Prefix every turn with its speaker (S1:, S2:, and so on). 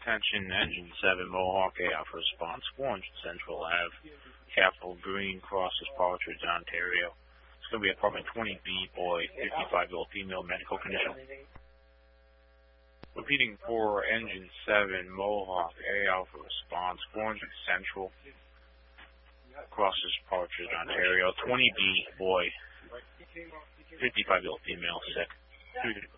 S1: Attention, Engine 7, Mohawk A Alpha response, 400 Central Ave, Capitol Green, Crosses, Partridge, Ontario. It's going to be apartment 20B, boy, 55-year-old female, medical condition. Repeating for Engine 7, Mohawk A Alpha response, 400 Central, Crosses, Partridge, Ontario. 20B, boy, 55-year-old female, sick.